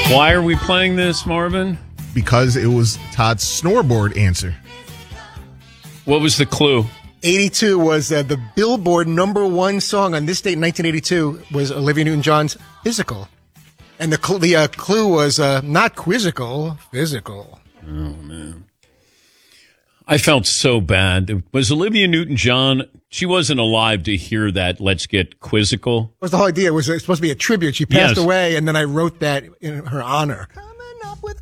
Why are we playing this, Marvin? Because it was Todd's snoreboard answer. What was the clue? 82 was the Billboard #1 song on this date in 1982 was Olivia Newton-John's Physical. And the clue was not quizzical, physical. Oh, man. I felt so bad. Was Olivia Newton-John, she wasn't alive to hear that Let's Get Quizzical? What was the whole idea? It was supposed to be a tribute. She passed Yes. away, and then I wrote that in her honor.